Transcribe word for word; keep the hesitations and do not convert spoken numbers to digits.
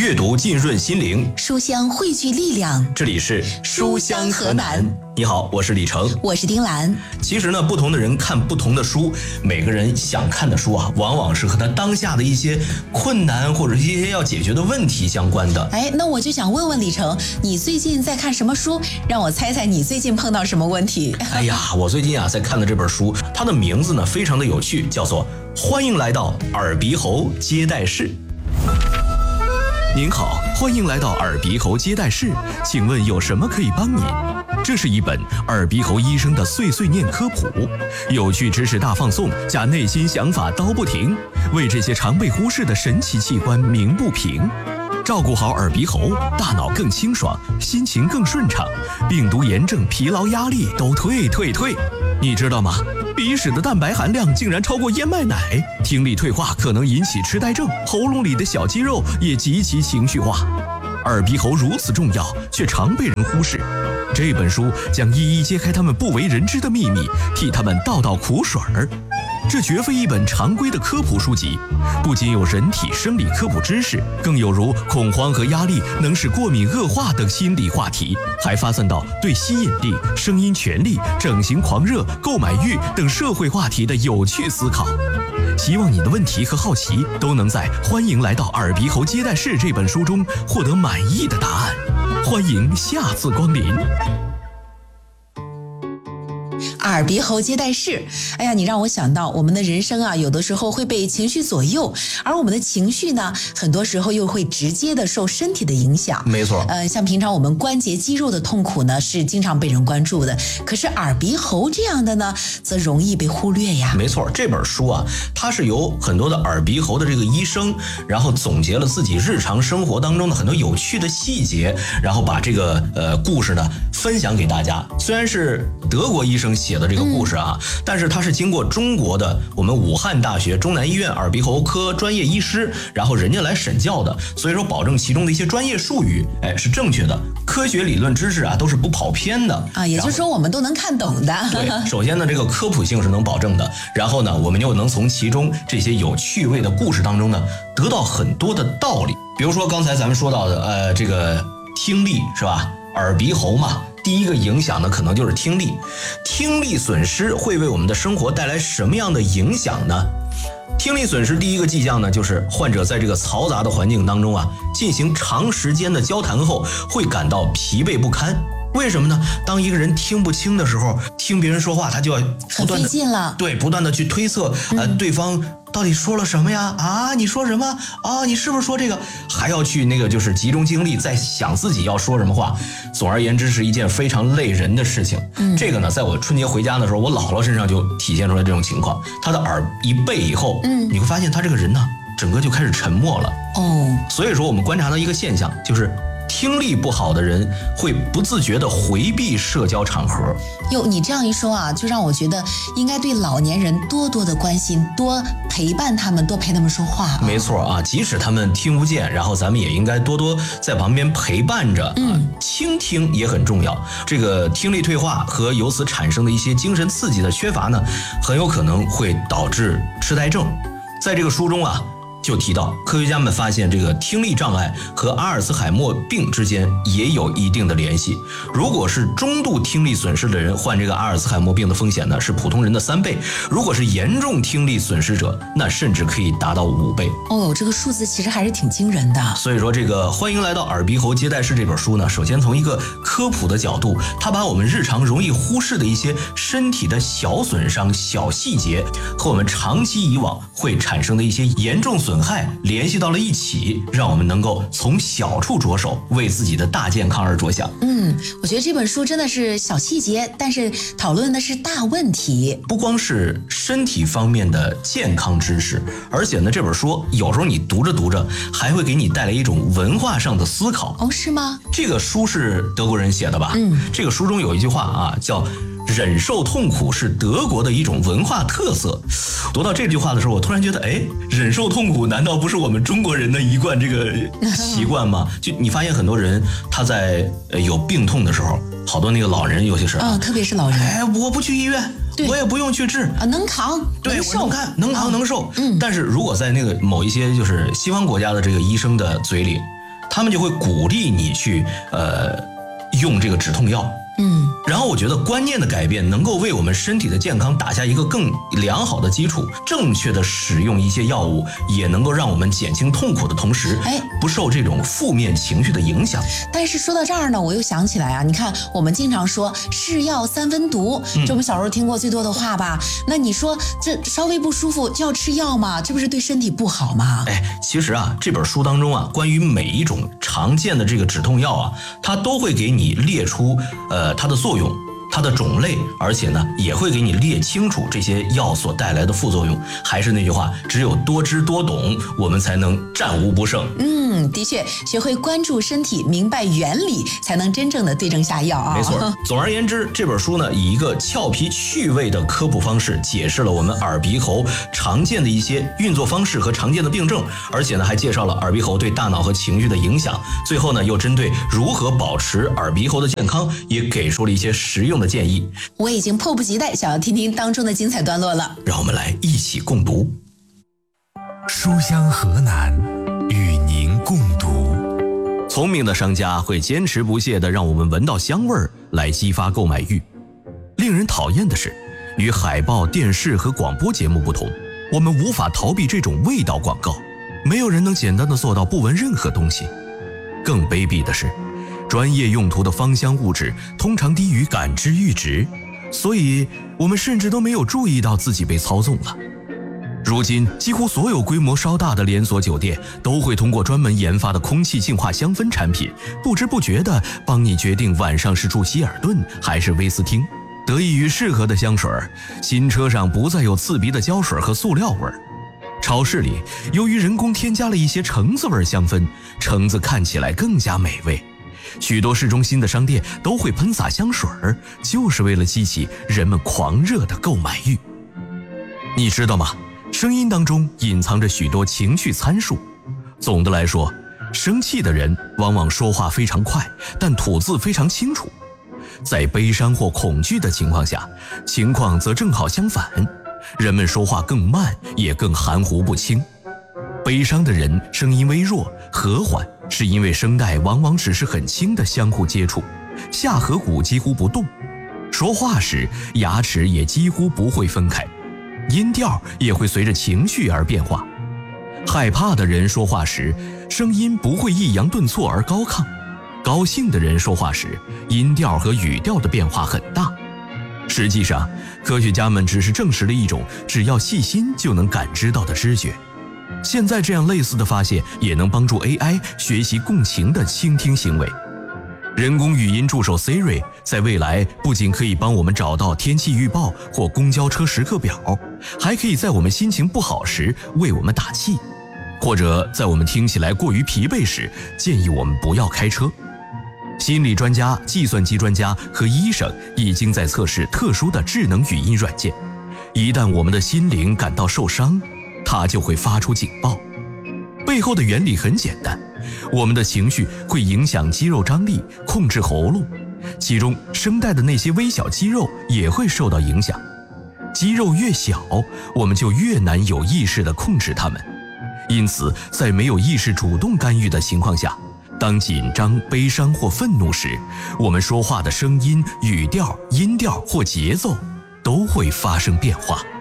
阅读浸润心灵， 书香汇聚力量。 这里是书香河南。你好，我是李成， 我是丁兰。 其实呢，不同的人看不同的书，每个人想看的书啊，往往是和他当下的一些困难或者一些要解决的问题相关的。 哎，那我就想问问李成，你最近在看什么书？让我猜猜你最近碰到什么问题？ 哎呀，我最近啊在看的这本书，它的名字呢非常的有趣，叫做《欢迎来到耳鼻喉接待室》。您好，欢迎来到耳鼻喉接待室，请问有什么可以帮您？这是一本耳鼻喉医生的碎碎念科普，有趣知识大放送加内心想法刀不停，为这些常被忽视的神奇器官鸣不平。照顾好耳鼻喉，大脑更清爽，心情更顺畅，病毒炎症、疲劳、压力都退退退。你知道吗？鼻屎的蛋白含量竟然超过燕麦奶，听力退化可能引起痴呆症，喉咙里的小肌肉也极其情绪化。耳鼻喉如此重要，却常被人忽视。这本书将一一揭开他们不为人知的秘密，替他们倒倒苦水儿。这绝非一本常规的科普书籍，不仅有人体生理科普知识，更有如恐慌和压力能使过敏恶化等心理话题，还发散到对吸引力、声音权利、整形狂热、购买欲等社会话题的有趣思考。希望你的问题和好奇都能在《欢迎来到耳鼻喉接待室》这本书中获得满意的答案。欢迎下次光临。 耳鼻喉接待室，哎呀，你让我想到我们的人生啊，有的时候会被情绪左右，而我们的情绪呢，很多时候又会直接的受身体的影响。 没错， 呃，像平常我们关节肌肉的痛苦呢，是经常被人关注的，可是耳鼻喉这样的呢，则容易被忽略呀。 没错，这本书啊，它是由很多的耳鼻喉的这个医生，然后总结了自己日常生活当中的很多有趣的细节，然后把这个呃故事呢分享给大家。虽然是德国医生写的这个故事啊，嗯、但是它是经过中国的我们武汉大学中南医院耳鼻喉科专业医师，然后人家来审校的，所以说保证其中的一些专业术语，哎，是正确的，科学理论知识啊都是不跑偏的啊，也就是说我们都能看懂的。 对，首先呢，这个科普性是能保证的，然后呢，我们又能从其中这些有趣味的故事当中呢，得到很多的道理。比如说刚才咱们说到的，呃，这个听力是吧？耳鼻喉嘛。第一个影响呢，可能就是听力。听力损失会为我们的生活带来什么样的影响呢？听力损失第一个迹象呢，就是患者在这个嘈杂的环境当中啊，进行长时间的交谈后，会感到疲惫不堪。为什么呢？当一个人听不清的时候，听别人说话，他就要不断的很费劲了，对， 不断的去推测，嗯、呃，对方到底说了什么呀？啊，你说什么？啊，你是不是说这个？还要去那个就是集中精力在想自己要说什么话。总而言之，是一件非常累人的事情。嗯，这个呢，在我春节回家的时候，我姥姥身上就体现出来这种情况。她的耳一背以后，嗯，你会发现她这个人呢，整个就开始沉默了。哦，所以说我们观察到一个现象，就是听力不好的人会不自觉地回避社交场合。 哟，你这样一说啊，就让我觉得应该对老年人多多的关心，多陪伴他们，多陪他们说话、啊。 没错啊，即使他们听不见，然后咱们也应该多多在旁边陪伴着。嗯、啊，倾听也很重要。这个听力退化和由此产生的一些精神刺激的缺乏呢，很有可能会导致痴呆症。在这个书中啊，就提到科学家们发现这个听力障碍和阿尔茨海默病之间也有一定的联系。如果是中度听力损失的人，患这个阿尔茨海默病的风险呢是普通人的三倍，如果是严重听力损失者，那甚至可以达到五倍。 哦，这个数字其实还是挺惊人的。 所以说这个欢迎来到耳鼻喉接待室这本书呢，首先从一个科普的角度，它把我们日常容易忽视的一些身体的小损伤、小细节和我们长期以往会产生的一些严重损伤损害联系到了一起，让我们能够从小处着手，为自己的大健康而着想。 嗯，我觉得这本书真的是小细节，但是讨论的是大问题。 不光是身体方面的健康知识，而且呢，这本书有时候你读着读着，还会给你带来一种文化上的思考。 哦，是吗？ 这个书是德国人写的吧？嗯，这个书中有一句话啊，叫忍受痛苦是德国的一种文化特色。读到这句话的时候，我突然觉得，哎，忍受痛苦难道不是我们中国人的一贯这个习惯吗？就你发现很多人他在呃有病痛的时候，好多那个老人，尤其是啊、哦，特别是老人， 哎，我不去医院，我也不用去治啊，能扛， 对， 能受， 我能看，能扛能受。嗯，但是如果在那个某一些就是西方国家的这个医生的嘴里， 他们就会鼓励你去呃用这个止痛药。 嗯， 然后我觉得观念的改变能够为我们身体的健康打下一个更良好的基础。正确的使用一些药物，也能够让我们减轻痛苦的同时， 哎， 不受这种负面情绪的影响。 但是说到这儿呢，我又想起来啊，你看我们经常说是药三分毒，这我们小时候听过最多的话吧？那你说这稍微不舒服就要吃药吗？这不是对身体不好吗？ 哎，其实啊，这本书当中啊，关于每一种常见的这个止痛药啊，它都会给你列出呃它的作用，它的种类，而且呢也会给你列清楚这些药所带来的副作用。还是那句话，只有多知多懂，我们才能战无不胜。 嗯，的确，学会关注身体，明白原理，才能真正的对症下药啊。 没错。总而言之，这本书呢，以一个俏皮趣味的科普方式，解释了我们耳鼻喉常见的一些运作方式和常见的病症，而且呢还介绍了耳鼻喉对大脑和情绪的影响。最后呢，又针对如何保持耳鼻喉的健康，也给出了一些实用的建议。 我已经迫不及待想要听听当中的精彩段落了。 让我们来一起共读。 书香河南，与您共读。 聪明的商家会坚持不懈地让我们闻到香味儿来激发购买欲。令人讨厌的是，与海报、电视和广播节目不同，我们无法逃避这种味道广告。没有人能简单地做到不闻任何东西。更卑鄙的是，专业用途的芳香物质通常低于感知阈值，所以我们甚至都没有注意到自己被操纵了。如今，几乎所有规模稍大的连锁酒店都会通过专门研发的空气净化香氛产品，不知不觉地帮你决定晚上是住希尔顿还是威斯汀。得益于适合的香水，新车上不再有刺鼻的胶水和塑料味儿。超市里，由于人工添加了一些橙子味香氛，橙子看起来更加美味。许多市中心的商店都会喷洒香水儿，就是为了激起人们狂热的购买欲。你知道吗？声音当中隐藏着许多情绪参数。总的来说，生气的人往往说话非常快，但吐字非常清楚。在悲伤或恐惧的情况下，情况则正好相反，人们说话更慢，也更含糊不清。悲伤的人声音微弱和缓，是因为声带往往只是很轻的相互接触，下颌骨几乎不动。说话时，牙齿也几乎不会分开，音调也会随着情绪而变化。害怕的人说话时，声音不会抑扬顿挫而高亢；高兴的人说话时，音调和语调的变化很大。实际上，科学家们只是证实了一种只要细心就能感知到的知觉。现在这样类似的发现也能帮助 A I 学习共情的倾听行为。人工语音助手 Siri 在未来不仅可以帮我们找到天气预报或公交车时刻表，还可以在我们心情不好时为我们打气，或者在我们听起来过于疲惫时建议我们不要开车。心理专家、计算机专家和医生已经在测试特殊的智能语音软件，一旦我们的心灵感到受伤，它就会发出警报。背后的原理很简单，我们的情绪会影响肌肉张力，控制喉咙，其中声带的那些微小肌肉也会受到影响。肌肉越小，我们就越难有意识地控制它们。因此，在没有意识主动干预的情况下，当紧张、悲伤或愤怒时，我们说话的声音、语调、音调或节奏都会发生变化。